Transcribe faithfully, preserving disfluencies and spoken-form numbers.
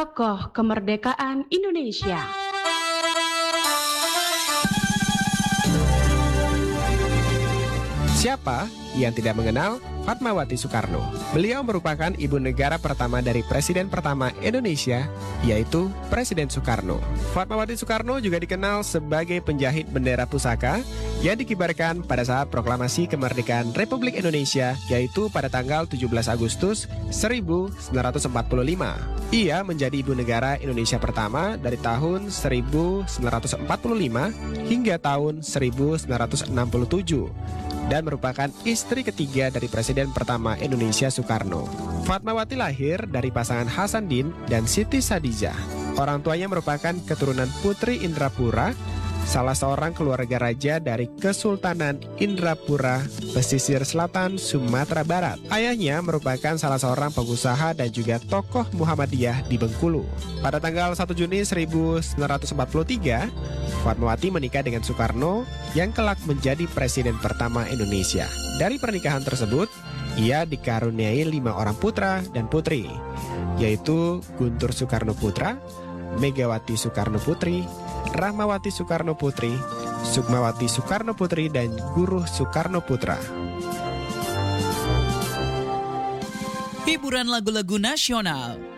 tokoh kemerdekaan Indonesia. Siapa yang tidak mengenal Fatmawati Soekarno? Beliau merupakan ibu negara pertama dari presiden pertama Indonesia, yaitu Presiden Soekarno. Fatmawati Soekarno juga dikenal sebagai penjahit bendera pusaka yang dikibarkan pada saat proklamasi kemerdekaan Republik Indonesia, yaitu pada tanggal tujuh belas Agustus seribu sembilan ratus empat puluh lima. Ia menjadi ibu negara Indonesia pertama dari tahun seribu sembilan ratus empat puluh lima hingga tahun seribu sembilan ratus enam puluh tujuh. Dan merupakan istri ketiga dari Presiden pertama Indonesia Soekarno. Fatmawati lahir dari pasangan Hasanuddin dan Siti Sadijah. Orang tuanya merupakan keturunan Putri Indrapura, salah seorang keluarga raja dari Kesultanan Indrapura, pesisir selatan Sumatera Barat. Ayahnya merupakan salah seorang pengusaha dan juga tokoh Muhammadiyah di Bengkulu. Pada tanggal satu Juni seribu sembilan ratus empat puluh tiga, Fatmawati menikah dengan Soekarno yang kelak menjadi presiden pertama Indonesia. Dari pernikahan tersebut, ia dikaruniai lima orang putra dan putri, yaitu Guntur Soekarno Putra, Megawati Soekarno Putri, Rahmawati Soekarno Putri, Sukmawati Soekarno Putri, dan Guruh Soekarno Putra. Hiburan lagu-lagu nasional